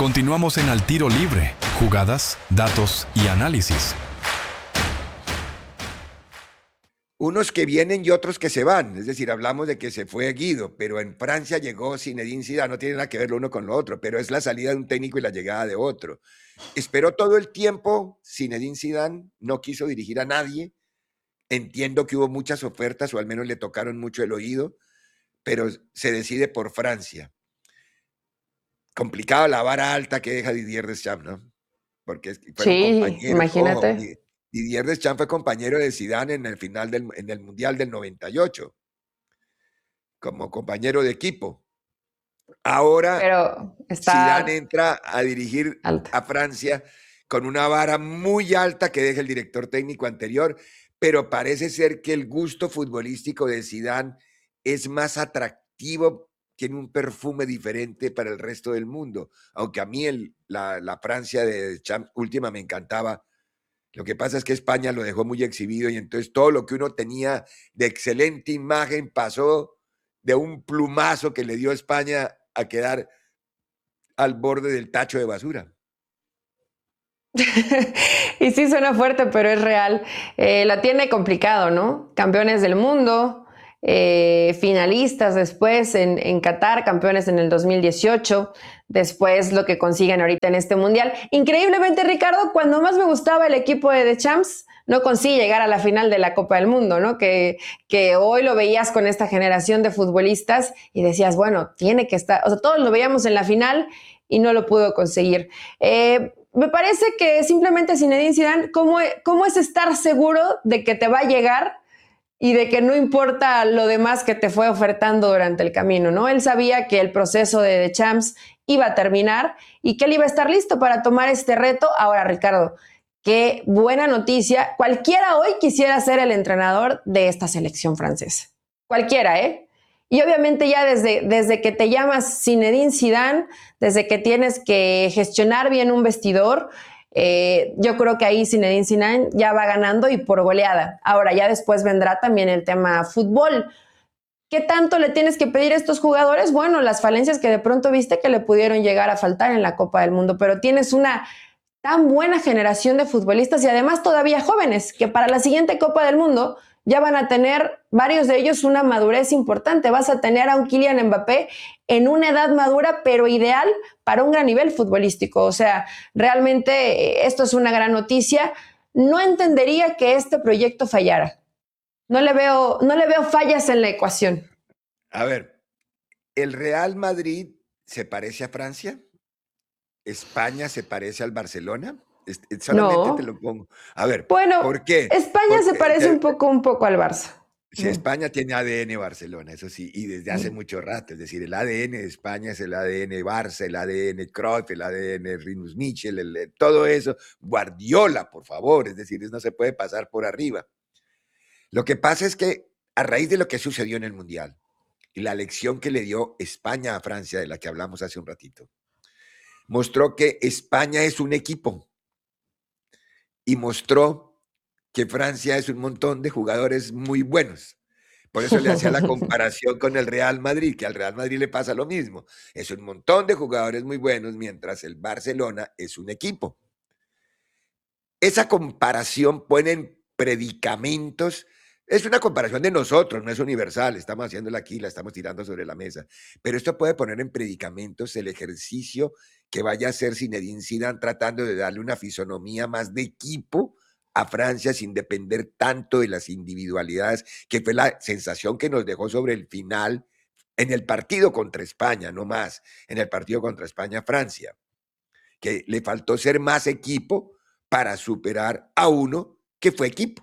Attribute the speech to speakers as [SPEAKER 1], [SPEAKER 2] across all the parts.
[SPEAKER 1] Continuamos en Al Tiro Libre, jugadas, datos y análisis.
[SPEAKER 2] Unos que vienen y otros que se van, es decir, hablamos de que se fue Guido, pero en Francia llegó Zinedine Zidane, no tiene nada que ver lo uno con lo otro, pero es la salida de un técnico y la llegada de otro. Esperó todo el tiempo, Zinedine Zidane no quiso dirigir a nadie, entiendo que hubo muchas ofertas o al menos le tocaron mucho el oído, pero se decide por Francia. Complicado la vara alta que deja Didier Deschamps, ¿no? Porque fueron
[SPEAKER 3] Sí,
[SPEAKER 2] compañeros. Ojo,
[SPEAKER 3] imagínate.
[SPEAKER 2] Didier Deschamps fue compañero de Zidane en el final en el Mundial del 98, como compañero de equipo. Ahora
[SPEAKER 3] Pero
[SPEAKER 2] Zidane
[SPEAKER 3] está
[SPEAKER 2] entra a dirigir
[SPEAKER 3] alta.
[SPEAKER 2] a Francia con una vara muy alta que deja el director técnico anterior, pero parece ser que el gusto futbolístico de Zidane es más atractivo, tiene un perfume diferente para el resto del mundo, aunque a mí la Francia de Champs última me encantaba. Lo que pasa es que España lo dejó muy exhibido y entonces todo lo que uno tenía de excelente imagen pasó de un plumazo que le dio España a quedar al borde del tacho de basura.
[SPEAKER 3] Y sí suena fuerte, pero es real. La tiene complicado, ¿no? Campeones del mundo, finalistas después en Qatar, campeones en el 2018, después lo que consiguen ahorita en este mundial. Increíblemente, Ricardo, cuando más me gustaba el equipo de Deschamps, no consigue llegar a la final de la Copa del Mundo, ¿no? Que hoy lo veías con esta generación de futbolistas y decías, bueno, tiene que estar, o sea, todos lo veíamos en la final y no lo pudo conseguir. Me parece que simplemente Zinedine Zidane, ¿cómo es estar seguro de que te va a llegar y de que no importa lo demás que te fue ofertando durante el camino, ¿no? Él sabía que el proceso de Deschamps iba a terminar y que él iba a estar listo para tomar este reto. Ahora, Ricardo, qué buena noticia. Cualquiera hoy quisiera ser el entrenador de esta selección francesa. Cualquiera, ¿eh? Y obviamente ya desde que te llamas Zinedine Zidane, desde que tienes que gestionar bien un vestidor, yo creo que ahí Zinedine Zidane ya va ganando y por goleada. Ahora ya después vendrá también el tema fútbol. ¿Qué tanto le tienes que pedir a estos jugadores? Bueno, las falencias que de pronto viste que le pudieron llegar a faltar en la Copa del Mundo, pero tienes una tan buena generación de futbolistas y además todavía jóvenes, que para la siguiente Copa del Mundo ya van a tener varios de ellos una madurez importante. Vas a tener a un Kylian Mbappé en una edad madura, pero ideal para un gran nivel futbolístico. O sea, realmente esto es una gran noticia. No entendería que este proyecto fallara. No le veo fallas en la ecuación.
[SPEAKER 2] A ver, ¿el Real Madrid se parece a Francia? ¿España se parece al Barcelona? Solamente te
[SPEAKER 3] No.
[SPEAKER 2] lo pongo. A ver,
[SPEAKER 3] Bueno,
[SPEAKER 2] ¿por qué?
[SPEAKER 3] España se parece un poco al Barça.
[SPEAKER 2] Si España tiene ADN Barcelona, eso sí, y desde hace mucho rato, es decir, el ADN de España es el ADN Barça, el ADN Cruyff, el ADN Rinus Michel, todo eso, Guardiola, por favor, es decir, no se puede pasar por arriba. Lo que pasa es que a raíz de lo que sucedió en el Mundial y la lección que le dio España a Francia, de la que hablamos hace un ratito, mostró que España es un equipo y mostró que Francia es un montón de jugadores muy buenos. Por eso le hacía la comparación con el Real Madrid, que al Real Madrid le pasa lo mismo. Es un montón de jugadores muy buenos, mientras el Barcelona es un equipo. Esa comparación pone en predicamentos. Es una comparación de nosotros, no es universal, estamos haciéndola aquí, la estamos tirando sobre la mesa. Pero esto puede poner en predicamentos el ejercicio que vaya a hacer Zinedine Zidane tratando de darle una fisonomía más de equipo a Francia sin depender tanto de las individualidades, que fue la sensación que nos dejó sobre el final en el partido contra España, no más, en el partido contra España-Francia, que le faltó ser más equipo para superar a uno que fue equipo.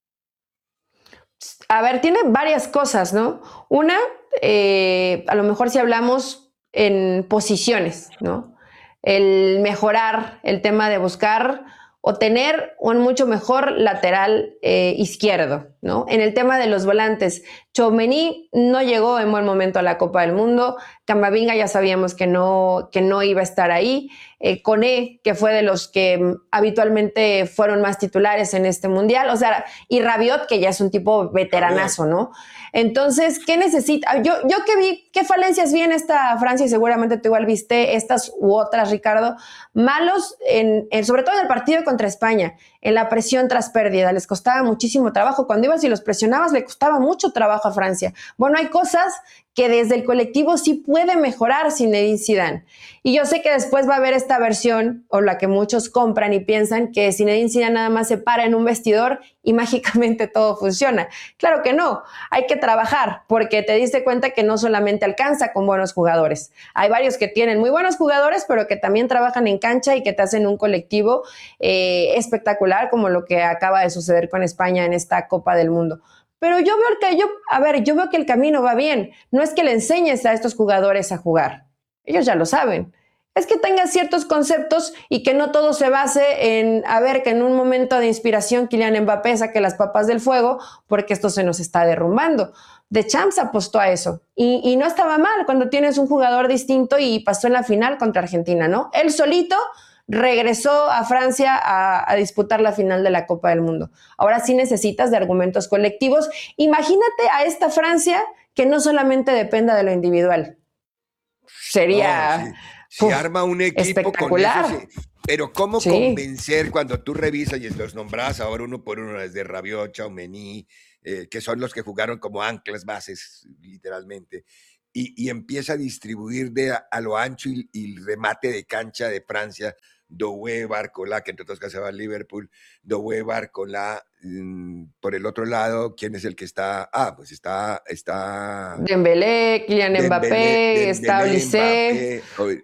[SPEAKER 3] A ver, tiene varias cosas, ¿no? Una, a lo mejor si hablamos en posiciones, ¿no? El mejorar el tema de buscar o tener un mucho mejor lateral izquierdo, ¿no? En el tema de los volantes, Tchouaméni no llegó en buen momento a la Copa del Mundo, Camavinga ya sabíamos que no iba a estar ahí, Koné, que fue de los que habitualmente fueron más titulares en este Mundial, o sea, y Rabiot, que ya es un tipo veteranazo, ¿no? Entonces, ¿qué necesita? Yo que vi qué falencias vi en esta Francia, y seguramente tú igual viste estas u otras, Ricardo, malos, sobre todo en el partido contra España, en la presión tras pérdida, les costaba muchísimo trabajo, cuando ibas y los presionabas le costaba mucho trabajo a Francia. Bueno, hay cosas que desde el colectivo sí puede mejorar Zinedine Zidane. Y yo sé que después va a haber esta versión, o la que muchos compran y piensan que Zinedine Zidane nada más se para en un vestidor y mágicamente todo funciona. Claro que no, hay que trabajar, porque te diste cuenta que no solamente alcanza con buenos jugadores. Hay varios que tienen muy buenos jugadores, pero que también trabajan en cancha y que te hacen un colectivo espectacular, como lo que acaba de suceder con España en esta Copa del Mundo. Pero yo veo que el camino va bien. No es que le enseñes a estos jugadores a jugar. Ellos ya lo saben. Es que tengas ciertos conceptos y que no todo se base en, a ver, que en un momento de inspiración Kylian Mbappé saque las papas del fuego porque esto se nos está derrumbando. Deschamps apostó a eso y no estaba mal cuando tienes un jugador distinto y pasó en la final contra Argentina, ¿no? Él solito regresó a Francia a disputar la final de la Copa del Mundo. Ahora sí necesitas de argumentos colectivos. Imagínate a esta Francia que no solamente dependa de lo individual. Sería
[SPEAKER 2] si arma un equipo
[SPEAKER 3] espectacular.
[SPEAKER 2] Con eso, pero ¿cómo convencer cuando tú revisas y los nombras ahora uno por uno, desde Rabiot, Tchouaméni, que son los que jugaron como anclas bases, literalmente, y empieza a distribuir a lo ancho y el remate de cancha de Francia, Doué, Barcola, que entre otros casos va a Liverpool, Doué, Barcola, por el otro lado, ¿quién es el que está? Pues está
[SPEAKER 3] Dembélé, Kylian Mbappé, está Olise.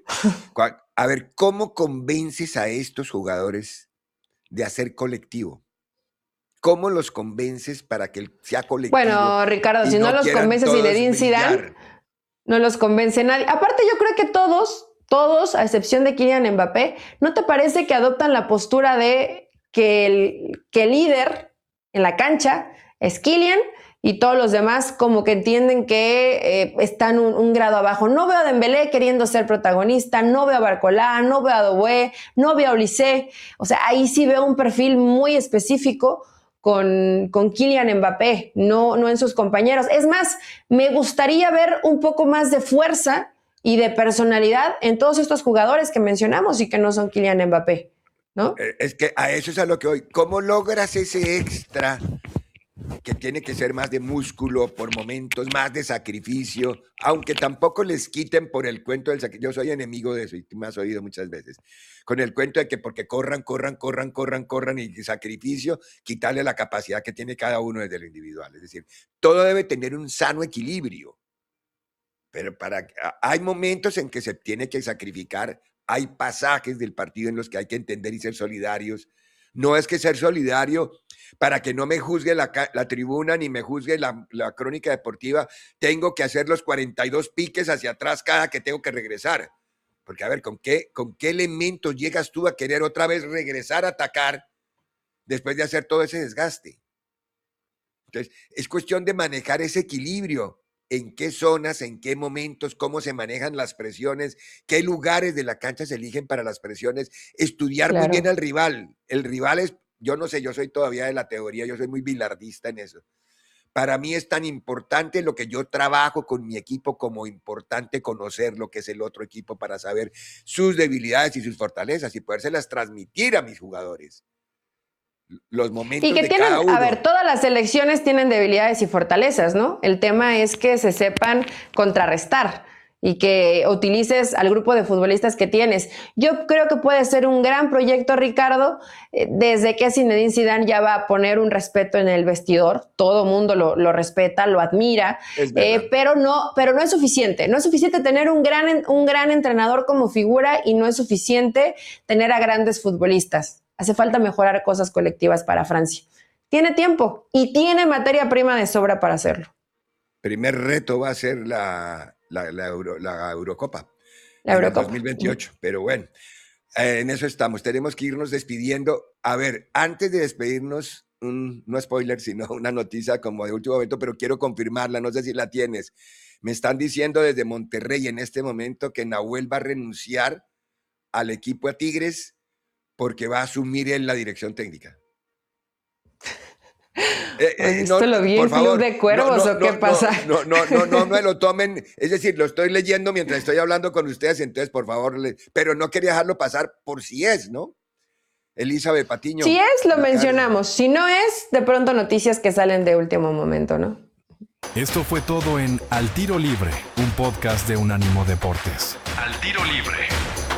[SPEAKER 2] A ver, ¿cómo convences a estos jugadores de hacer colectivo? ¿Cómo los convences para que sea colectivo?
[SPEAKER 3] Bueno, Ricardo, si no los convences Zinedine Zidane, no los convence nadie. Aparte, yo creo que todos, a excepción de Kylian Mbappé, ¿no te parece que adoptan la postura de que el líder en la cancha es Kylian y todos los demás como que entienden que están un grado abajo? No veo a Dembélé queriendo ser protagonista, no veo a Barcola, no veo a Doué, no veo a Olise. O sea, ahí sí veo un perfil muy específico con Kylian Mbappé, no en sus compañeros. Es más, me gustaría ver un poco más de fuerza y de personalidad en todos estos jugadores que mencionamos y que no son Kylian Mbappé, ¿no?
[SPEAKER 2] Es que a eso es a lo que voy. ¿Cómo logras ese extra que tiene que ser más de músculo por momentos, más de sacrificio, aunque tampoco les quiten por el cuento del sacrificio? Yo soy enemigo de eso y tú me has oído muchas veces, con el cuento de que porque corran y sacrificio, quitarle la capacidad que tiene cada uno desde lo individual. Es decir, todo debe tener un sano equilibrio, pero hay momentos en que se tiene que sacrificar, hay pasajes del partido en los que hay que entender y ser solidarios. No es que ser solidario para que no me juzgue la tribuna ni me juzgue la crónica deportiva, tengo que hacer los 42 piques hacia atrás cada que tengo que regresar. Porque a ver, ¿con qué elementos llegas tú a querer otra vez regresar a atacar después de hacer todo ese desgaste? Entonces, es cuestión de manejar ese equilibrio. En qué zonas, en qué momentos, cómo se manejan las presiones, qué lugares de la cancha se eligen para las presiones, estudiar muy bien al rival. El rival es, yo no sé, yo soy todavía de la teoría, yo soy muy bilardista en eso. Para mí es tan importante lo que yo trabajo con mi equipo como importante conocer lo que es el otro equipo para saber sus debilidades y sus fortalezas y podérselas transmitir a mis jugadores. Los momentos
[SPEAKER 3] y que
[SPEAKER 2] de
[SPEAKER 3] tienen,
[SPEAKER 2] cada uno.
[SPEAKER 3] A ver, todas las selecciones tienen debilidades y fortalezas, ¿no? El tema es que se sepan contrarrestar y que utilices al grupo de futbolistas que tienes. Yo creo que puede ser un gran proyecto, Ricardo, desde que Zinedine Zidane ya va a poner un respeto en el vestidor. Todo mundo lo respeta, lo admira, pero no es suficiente. No es suficiente tener un gran entrenador como figura y no es suficiente tener a grandes futbolistas. Hace falta mejorar cosas colectivas para Francia. Tiene tiempo y tiene materia prima de sobra para hacerlo.
[SPEAKER 2] Primer reto va a ser la Eurocopa.
[SPEAKER 3] La Eurocopa.
[SPEAKER 2] 2028, pero bueno, en eso estamos. Tenemos que irnos despidiendo. A ver, antes de despedirnos, no spoiler, sino una noticia como de último momento, pero quiero confirmarla, no sé si la tienes. Me están diciendo desde Monterrey en este momento que Nahuel va a renunciar al equipo a Tigres porque va a asumir él la dirección técnica.
[SPEAKER 3] ¿Esto lo vi en Club de Cuervos o qué pasa?
[SPEAKER 2] No me lo tomen, es decir, lo estoy leyendo mientras estoy hablando con ustedes, entonces por favor, pero no quería dejarlo pasar por si es, ¿no? Elizabeth Patiño.
[SPEAKER 3] Si es, lo mencionamos. Si no es, de pronto noticias que salen de último momento, ¿no?
[SPEAKER 1] Esto fue todo en Al Tiro Libre, un podcast de Unánimo Deportes. Al Tiro Libre.